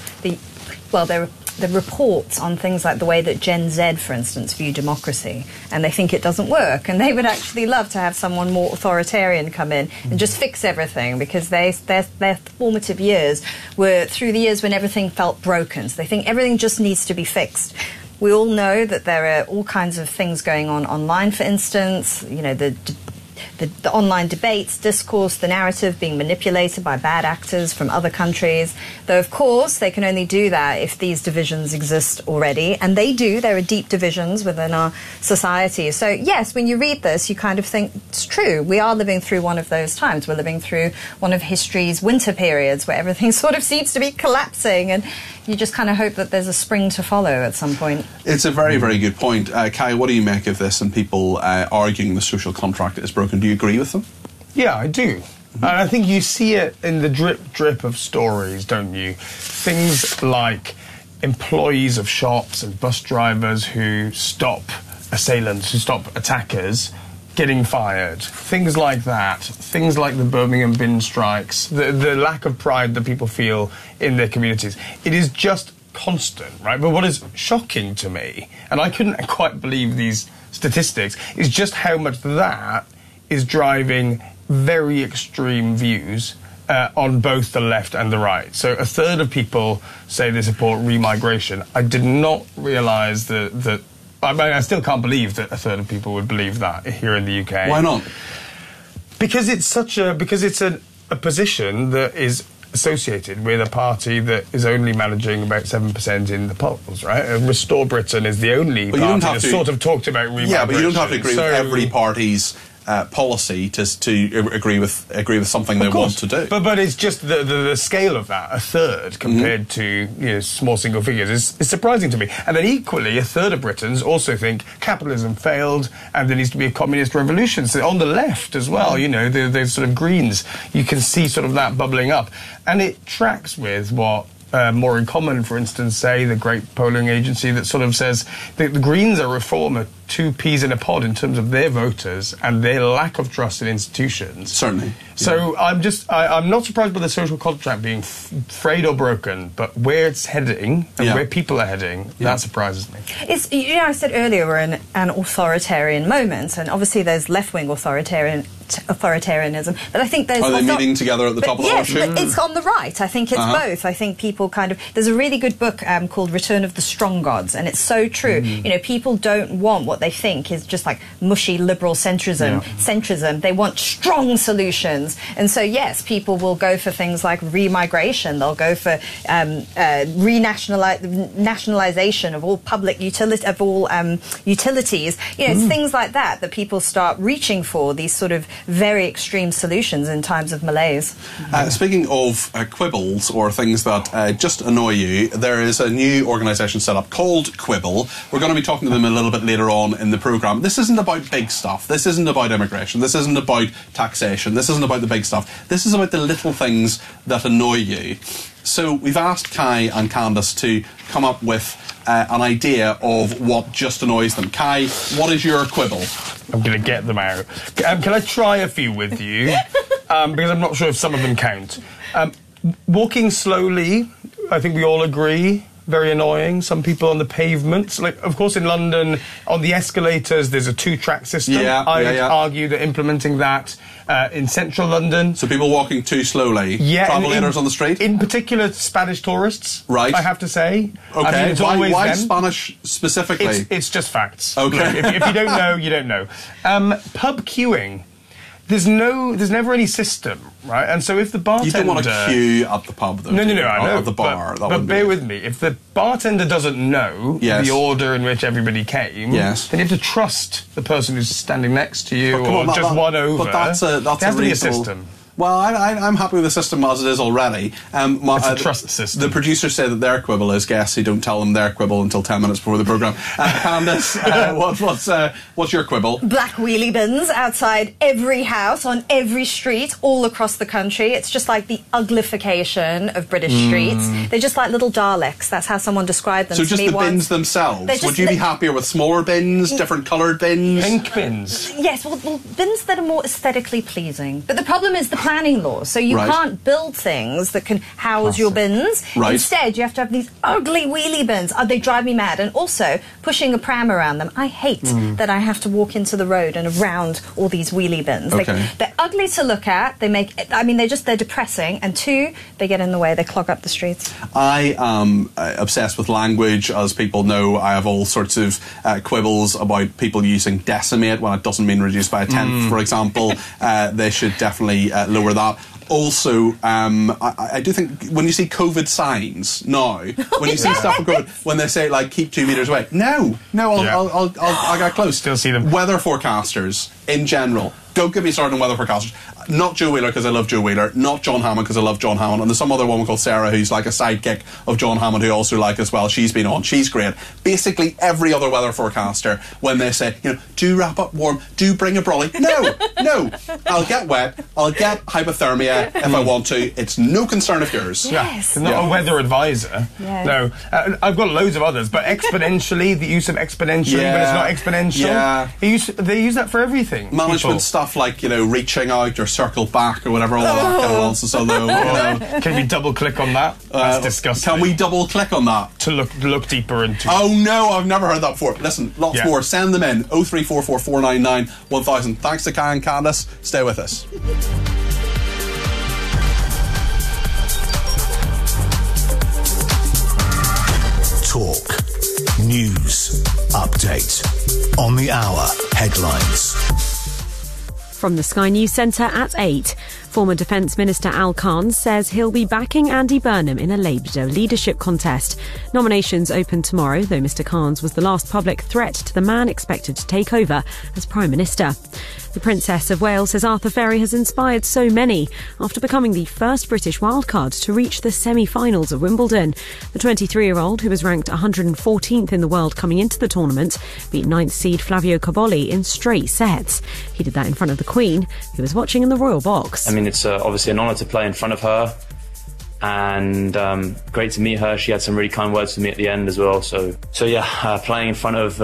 the reports on things like the way that Gen Z, for instance, view democracy, and they think it doesn't work, and they would actually love to have someone more authoritarian come in and just fix everything, because their formative years were through the years when everything felt broken, so they think everything just needs to be fixed. We all know that there are all kinds of things going on online, for instance, you know, the the online debates, discourse, the narrative being manipulated by bad actors from other countries. Though, of course, they can only do that if these divisions exist already. And they do. There are deep divisions within our society. So, yes, when you read this, you kind of think it's true. We are living through one of those times. We're living through one of history's winter periods where everything sort of seems to be collapsing, and you just kind of hope that there's a spring to follow at some point. It's a very, very good point. Kai, what do you make of this and people arguing the social contract is broken? Do you agree with them? Yeah, I do. And I think you see it in the drip of stories, don't you? Things like employees of shops and bus drivers who stop assailants, who stop attackers, getting fired. Things like that. Things like the Birmingham bin strikes. The lack of pride that people feel in their communities. It is just constant, right? But what is shocking to me, and I couldn't quite believe these statistics, is just how much that is driving very extreme views on both the left and the right. So a third of people say they support remigration. I did not realise that I mean, I still can't believe that a third of people would believe that here in the UK. Why not? Because it's a position that is associated with a party that is only managing about 7% in the polls, right? Restore Britain is the only party that sort of talked about remigration. Yeah, but you don't have to agree with every party's policy to agree with something they want to do. But it's just the scale of that, a third compared to small single figures, is surprising to me. And then equally, a third of Britons also think capitalism failed and there needs to be a communist revolution. So on the left as well, the sort of Greens, you can see sort of that bubbling up. And it tracks with what More in Common, for instance, say, the great polling agency that sort of says that the Greens are Reform are two peas in a pod in terms of their voters and their lack of trust in institutions. Certainly. So I'm not surprised by the social contract being frayed or broken, but where it's heading and where people are heading, that surprises me. It's, I said earlier we're in an authoritarian moment, and obviously there's left-wing authoritarianism, but I think there's... Are they meeting together at the top of the horseshoe? Yes, but it's on the right. I think it's both. I think people kind of... There's a really good book called Return of the Strong Gods, and it's so true. People don't want what they think is just like mushy liberal centrism. They want strong solutions. And so, yes, people will go for things like remigration. They'll go for nationalisation of all public utilities. It's things like that people start reaching for, these sort of very extreme solutions in times of malaise. Speaking of quibbles or things that just annoy you, there is a new organisation set up called Quibble. We're going to be talking to them a little bit later on in the programme. This isn't about big stuff. This isn't about immigration. This isn't about taxation. This isn't about the big stuff. This is about the little things that annoy you. So we've asked Kai and Candice to come up with an idea of what just annoys them. Kai, what is your quibble? I'm going to get them out. Can I try a few with you? Because I'm not sure if some of them count. Walking slowly, I think we all agree, very annoying. Some people on the pavements, like, of course, in London, on the escalators, there's a two-track system. I would argue that implementing that in central London... So people walking too slowly? Yeah. Travellators on the street? In particular, Spanish tourists. Right. I have to say. Okay. I mean, it's always why them. Spanish specifically? It's just facts. Okay. If you don't know, you don't know. Pub queuing. There's never any system, right? And so if the bartender... You don't want to queue at the pub, though. No, I know. At the bar. But bear with me. If the bartender doesn't know the order in which everybody came, then you have to trust the person who's standing next to you one over. But that's there has to be a system. Well, I'm happy with the system as it is already. It's a trust system. The producers say that their quibble is guests who don't tell them their quibble until 10 minutes before the programme. Candice, what's your quibble? Black wheelie bins outside every house, on every street, all across the country. It's just like the uglification of British streets. They're just like little Daleks. That's how someone described them to me once. So just the bins themselves? Would you be happier with smaller bins, different coloured bins? Pink bins? Yes, well, bins that are more aesthetically pleasing. But the problem is the planning laws. So you can't build things that can house your bins. Instead, you have to have these ugly wheelie bins. They drive me mad. And also, pushing a pram around them. I hate that I have to walk into the road and around all these wheelie bins. They're ugly to look at. They're depressing. And two, they get in the way. They clog up the streets. I am obsessed with language. As people know, I have all sorts of quibbles about people using decimate when it doesn't mean reduce by a tenth, for example. They should definitely lower that. Also, I do think when you see COVID signs now, when you see stuff for COVID, when they say like keep 2 meters away, I'll get close. Still see them. Weather forecasters in general. Don't get me started on weather forecasters. Not Joe Wheeler because I love Joe Wheeler. Not John Hammond because I love John Hammond. And there's some other woman called Sarah who's like a sidekick of John Hammond who I also like as well. She's been on. She's great. Basically every other weather forecaster, when they say, do wrap up warm, do bring a brolly. No. I'll get wet. I'll get hypothermia if I want to. It's no concern of yours. Yes. Not a weather advisor. Yes. No. I've got loads of others, but exponentially, the use of exponentially when it's not exponential. Yeah. They use that for everything. Management stuff like, reaching out or circle back or whatever, all that kind of nonsense. Although, Can we double click on that? That's disgusting. Can we double click on that? To look deeper into. Oh no, I've never heard that before. Listen, lots more. Send them in. 0344 499 1000. Thanks to Kai and Candice. Stay with us. Talk. News. Update. On the hour. Headlines. From the Sky News Centre at 8. Former Defence Minister Al Khan says he'll be backing Andy Burnham in a Labour leadership contest. Nominations open tomorrow, though Mr Khan's was the last public threat to the man expected to take over as Prime Minister. The Princess of Wales says Arthur Ferry has inspired so many after becoming the first British wildcard to reach the semi-finals of Wimbledon. The 23-year-old, who was ranked 114th in the world coming into the tournament, beat 9th seed Flavio Cobolli in straight sets. He did that in front of the Queen, who was watching in the royal box. I mean, it's obviously an honour to play in front of her, and great to meet her. She had some really kind words for me at the end as well. So yeah, playing in front of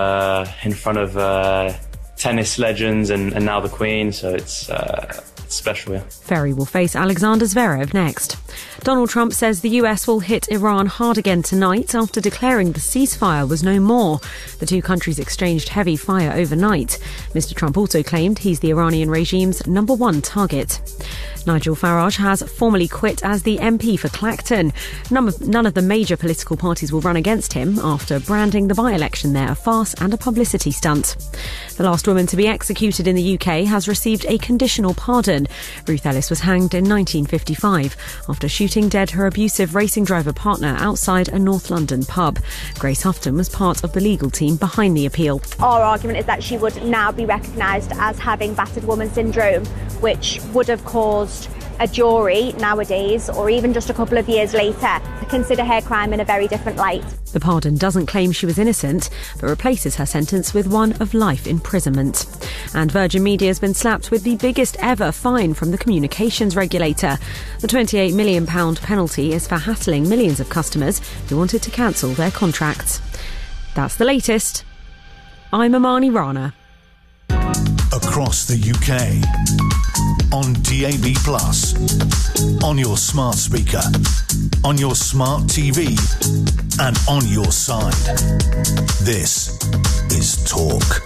tennis legends and now the Queen, so it's special, yeah. Ferry will face Alexander Zverev next. Donald Trump says the US will hit Iran hard again tonight after declaring the ceasefire was no more. The two countries exchanged heavy fire overnight. Mr Trump also claimed he's the Iranian regime's #1 target. Nigel Farage has formally quit as the MP for Clacton. None of the major political parties will run against him after branding the by-election there a farce and a publicity stunt. The last woman to be executed in the UK has received a conditional pardon. Ruth Ellis was hanged in 1955 after shooting dead her abusive racing driver partner outside a North London pub. Grace Houghton was part of the legal team behind the appeal. Our argument is that she would now be recognised as having battered woman syndrome, which would have caused a jury nowadays, or even just a couple of years later, to consider her crime in a very different light. The pardon doesn't claim she was innocent, but replaces her sentence with one of life imprisonment. And Virgin Media has been slapped with the biggest ever fine from the communications regulator. The £28 million penalty is for hassling millions of customers who wanted to cancel their contracts. That's the latest. I'm Amani Rana. Across the UK. On DAB+, on your smart speaker, on your smart TV, and on your side. This is Talk.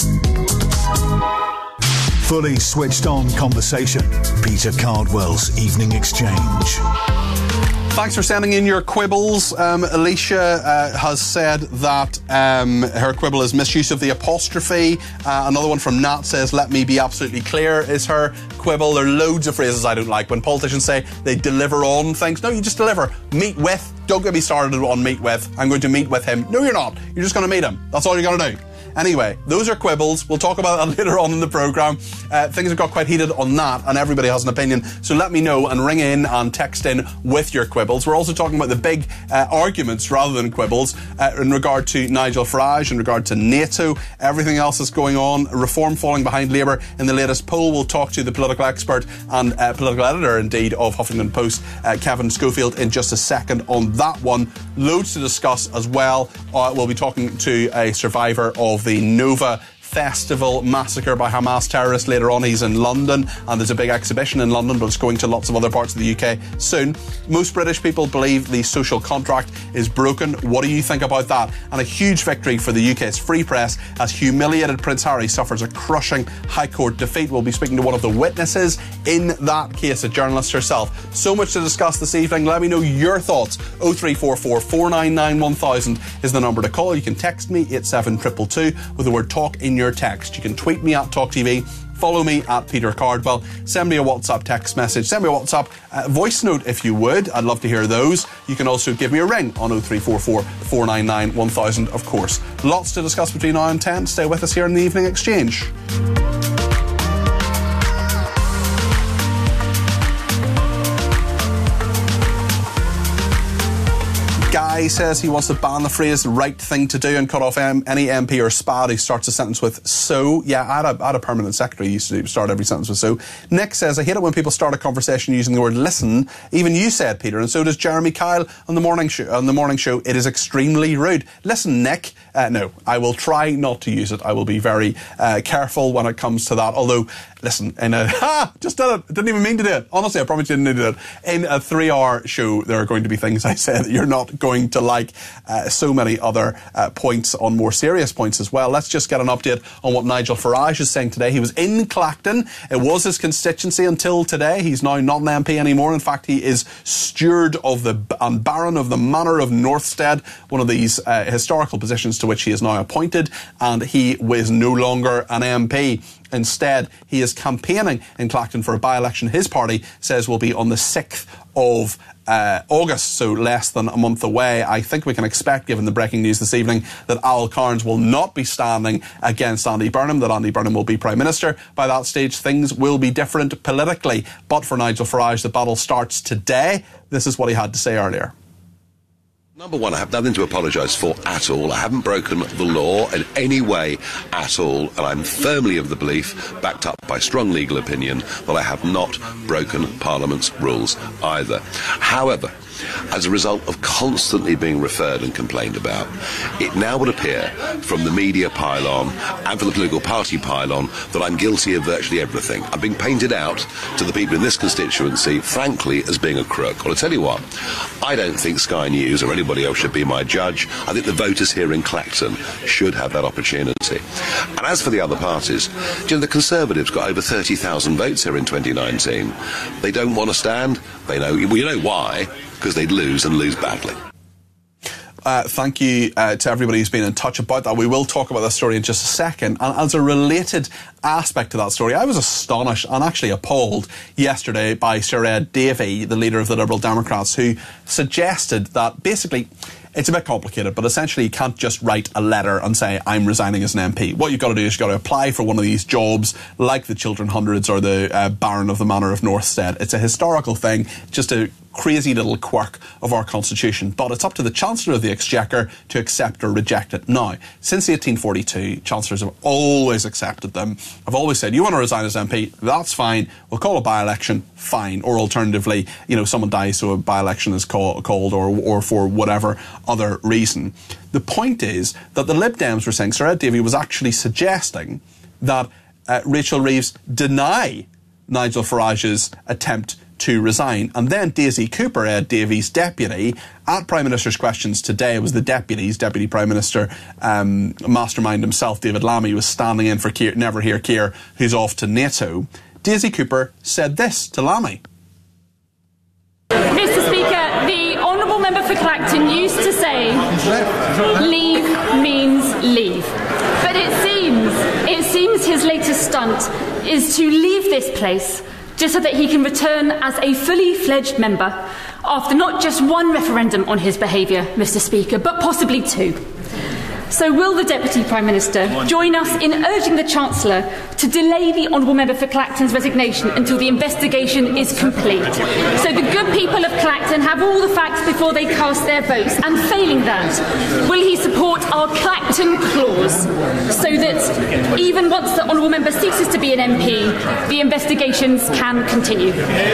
Fully switched on conversation. Peter Cardwell's Evening Exchange. Thanks for sending in your quibbles. Alicia has said that her quibble is misuse of the apostrophe. Another one from Nat says, let me be absolutely clear, is her quibble. There are loads of phrases I don't like. When politicians say they deliver on things. No, you just deliver. Meet with. Don't get me started on meet with. I'm going to meet with him. No, you're not. You're just going to meet him. That's all you're going to do. Anyway, those are quibbles. We'll talk about that later on in the programme. Things have got quite heated on that, and everybody has an opinion. So let me know and ring in and text in with your quibbles. We're also talking about the big arguments rather than quibbles in regard to Nigel Farage, in regard to NATO, everything else that's going on, Reform falling behind Labour in the latest poll. We'll talk to the political expert and political editor, indeed, of Huffington Post, Kevin Schofield, in just a second on that one. Loads to discuss as well. We'll be talking to a survivor of the Nova festival massacre by Hamas terrorists. Later on, he's in London, and there's a big exhibition in London, but it's going to lots of other parts of the UK soon. Most British people believe the social contract is broken. What do you think about that? And a huge victory for the UK's free press as humiliated Prince Harry suffers a crushing High Court defeat. We'll be speaking to one of the witnesses in that case, a journalist herself. So much to discuss this evening. Let me know your thoughts. 0344 499 1000 is the number to call. You can text me 87222 with the word talk in your text. You can tweet me at TalkTV. Follow me at Peter Cardwell. Send me a WhatsApp text message. Send me a WhatsApp voice note if you would. I'd love to hear those. You can also give me a ring on 0344 499 1000, of course. Lots to discuss between now and 10. Stay with us here in the Evening Exchange. Guy says he wants to ban the phrase right thing to do and cut off any MP or SPAD who starts a sentence with so. Yeah, I had a permanent secretary who used to start every sentence with so. Nick says, I hate it when people start a conversation using the word listen. Even you said, Peter, and so does Jeremy Kyle on the morning show. It is extremely rude. Listen, Nick. No, I will try not to use it. I will be very careful when it comes to that. Although, listen, just did it. Didn't even mean to do it. Honestly, I promise you didn't do it. In a 3-hour show, there are going to be things I say that you're not going to like. So many other points on more serious points as well. Let's just get an update on what Nigel Farage is saying today. He was in Clacton. It was his constituency until today. He's now not an MP anymore. In fact, he is steward of and Baron of the Manor of Northstead, one of these historical positions to which he is now appointed, and he is no longer an MP. Instead, he is campaigning in Clacton for a by-election his party says will be on the 6th of August, so less than a month away. I think we can expect, given the breaking news this evening, that Al Cairns will not be standing against Andy Burnham, that Andy Burnham will be Prime Minister. By that stage, things will be different politically. But for Nigel Farage, the battle starts today. This is what he had to say earlier. Number one, I have nothing to apologise for at all. I haven't broken the law in any way at all, and I'm firmly of the belief, backed up by strong legal opinion, that I have not broken Parliament's rules either. However, as a result of constantly being referred and complained about, it now would appear from the media pylon and from the political party pylon that I'm guilty of virtually everything. I'm being painted out to the people in this constituency, frankly, as being a crook. Well, I'll tell you what, I don't think Sky News or anybody else should be my judge. I think the voters here in Clacton should have that opportunity. And as for the other parties, the Conservatives got over 30,000 votes here in 2019. They don't want to stand. They know, well, you know why? Because they'd lose and lose badly. Thank you to everybody who's been in touch about that. We will talk about that story in just a second. And as a related aspect to that story, I was astonished and actually appalled yesterday by Sir Ed Davey, the leader of the Liberal Democrats, who suggested that basically it's a bit complicated, but essentially you can't just write a letter and say, I'm resigning as an MP. What you've got to do is you've got to apply for one of these jobs, like the Children Hundreds or the Baron of the Manor of Northstead. It's a historical thing, just a crazy little quirk of our constitution, but it's up to the Chancellor of the Exchequer to accept or reject it. Now, since 1842, Chancellors have always accepted them. I've always said, you want to resign as MP, that's fine, we'll call a by-election, fine, or alternatively, someone dies so a by-election is called or for whatever other reason. The point is that the Lib Dems were saying, Sir Ed Davey was actually suggesting that Rachel Reeves deny Nigel Farage's attempt to resign. And then Daisy Cooper, Ed Davey's deputy, at Prime Minister's Questions today, it was the Deputy Prime Minister, mastermind himself, David Lammy, was standing in for Never Hear Keir, who's off to NATO. Daisy Cooper said this to Lammy. Mr. Speaker, the Honourable Member for Clacton used to say, leave means leave. But it seems his latest stunt is to leave this place just so that he can return as a fully fledged member after not just one referendum on his behaviour, Mr. Speaker, but possibly 2. So will the Deputy Prime Minister join us in urging the Chancellor to delay the Honourable Member for Clacton's resignation until the investigation is complete, so the good people of Clacton have all the facts before they cast their votes, and failing that, will he support our Clacton clause so that even once the Honourable Member ceases to be an MP, the investigations can continue?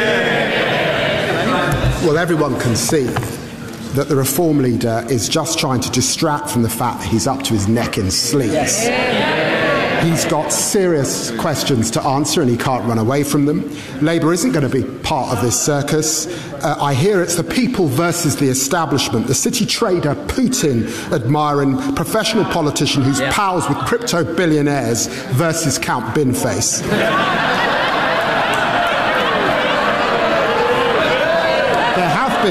Well, everyone can see that the Reform leader is just trying to distract from the fact that he's up to his neck in sleaze. He's got serious questions to answer and he can't run away from them. Labour isn't going to be part of this circus. I hear it's the people versus the establishment, the city trader Putin admiring professional politician who's pals with crypto billionaires versus Count Binface. There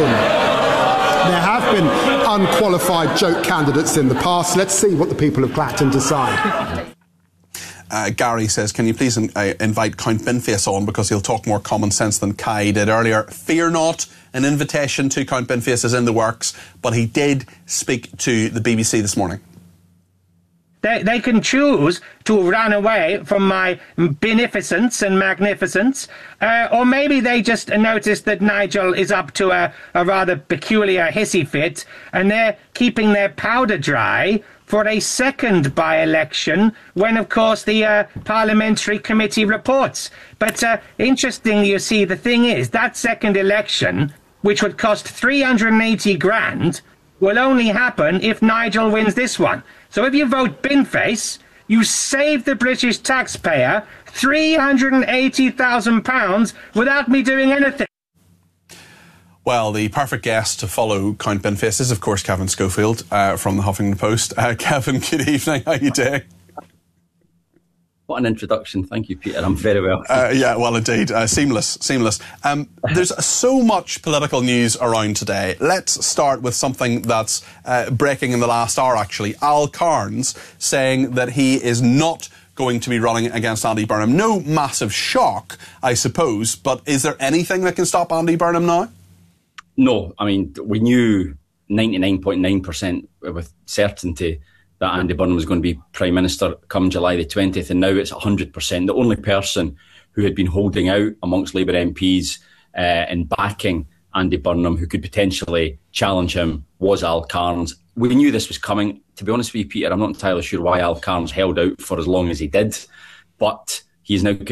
have been unqualified joke candidates in the past. Let's see what the people of Clacton decide. Gary says, can you please invite Count Binface on, because he'll talk more common sense than Kai did earlier. Fear not, an invitation to Count Binface is in the works, but he did speak to the BBC this morning. They can choose to run away from my beneficence and magnificence, or maybe they just noticed that Nigel is up to a rather peculiar hissy fit, and they're keeping their powder dry for a second by-election when, of course, the parliamentary committee reports. But interesting, you see, the thing is, that second election, which would cost 380 grand, will only happen if Nigel wins this one. So if you vote Binface, you save the British taxpayer £380,000 without me doing anything. Well, the perfect guest to follow Count Binface is, of course, Kevin Schofield from the Huffington Post. Kevin, good evening. How are you doing? What an introduction. Thank you, Peter. I'm very well. Yeah, well, indeed. Seamless. There's so much political news around today. Let's start with something that's breaking in the last hour, actually. Al Cairns saying that he is not going to be running against Andy Burnham. No massive shock, I suppose, but is there anything that can stop Andy Burnham now? No. I mean, we knew 99.9% with certainty that Andy Burnham was going to be Prime Minister come July the 20th, and now it's 100%. The only person who had been holding out amongst Labour MPs in backing Andy Burnham, who could potentially challenge him, was Al Cairns. We knew this was coming. To be honest with you, Peter, I'm not entirely sure why Al Cairns held out for as long as he did, but he's now